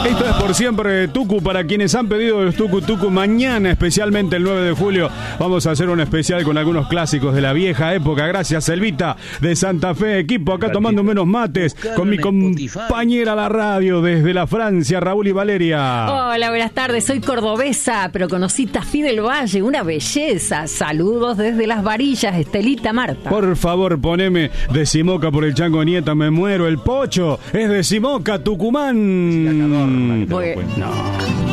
Esto es por siempre Tucu para quienes han pedido el Tucu. Mañana, especialmente el 9 de julio, vamos a hacer un especial con algunos clásicos de la vieja época. Gracias, Selvita de Santa Fe. Equipo acá tomando menos mates con mi compañera a la radio desde la Francia, Raúl y Valeria. Hola, buenas tardes. Soy cordobesa, pero conocí Tafí del Valle, una belleza. Saludos desde Las Varillas, Estelita Marta. Por favor, poneme de Simoca por el Chango Nieta, me muero. El Pocho es de Simoca, Tucumán. Bueno. No.